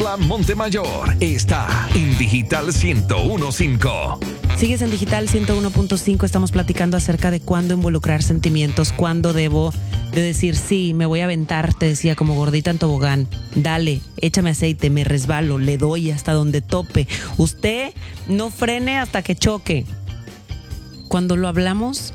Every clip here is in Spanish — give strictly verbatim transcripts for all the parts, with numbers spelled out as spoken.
Paola Montemayor está en Digital ciento uno punto cinco. Sigues en Digital ciento uno punto cinco. Estamos platicando acerca de cuándo involucrar sentimientos, cuándo debo de decir sí, me voy a aventar, te decía, como gordita en tobogán. Dale, échame aceite, me resbalo, le doy hasta donde tope. Usted no frene hasta que choque. Cuando lo hablamos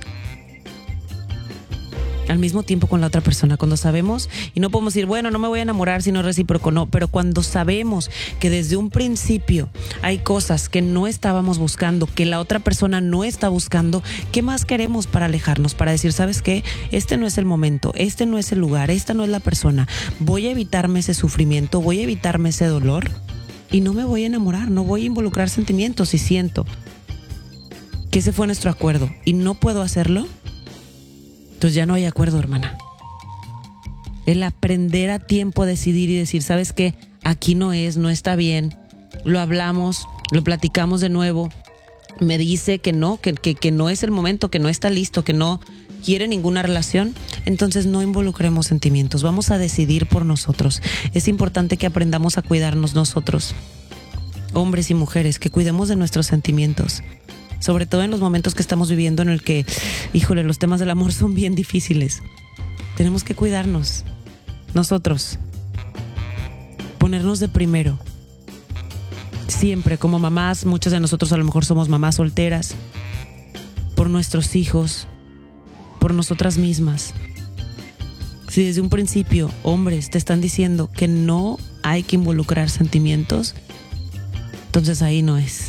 al mismo tiempo con la otra persona, cuando sabemos, y no podemos decir, bueno, no me voy a enamorar si no es recíproco, no, pero cuando sabemos que desde un principio hay cosas que no estábamos buscando, que la otra persona no está buscando, ¿qué más queremos para alejarnos? Para decir, ¿sabes qué? Este no es el momento, este no es el lugar, esta no es la persona. Voy a evitarme ese sufrimiento, voy a evitarme ese dolor y no me voy a enamorar, no voy a involucrar sentimientos. Si siento que ese fue nuestro acuerdo y no puedo hacerlo, entonces ya no hay acuerdo, hermana. El aprender a tiempo a decidir y decir, ¿sabes qué? Aquí no es, no está bien. Lo hablamos, lo platicamos de nuevo. Me dice que no, que, que, que no es el momento, que no está listo, que no quiere ninguna relación. Entonces no involucremos sentimientos. Vamos a decidir por nosotros. Es importante que aprendamos a cuidarnos nosotros, hombres y mujeres, que cuidemos de nuestros sentimientos. Sobre todo en los momentos que estamos viviendo en el que, híjole, los temas del amor son bien difíciles. Tenemos que cuidarnos, nosotros, ponernos de primero. Siempre, como mamás, muchas de nosotros a lo mejor somos mamás solteras, por nuestros hijos, por nosotras mismas. Si desde un principio, hombres, te están diciendo que no hay que involucrar sentimientos, entonces ahí no es.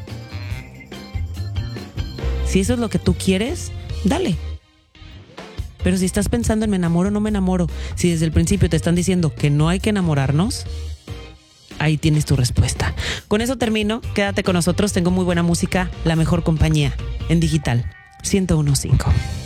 Si eso es lo que tú quieres, dale. Pero si estás pensando en me enamoro o no me enamoro, si desde el principio te están diciendo que no hay que enamorarnos, ahí tienes tu respuesta. Con eso termino. Quédate con nosotros. Tengo muy buena música, la mejor compañía en Digital ciento uno punto cinco.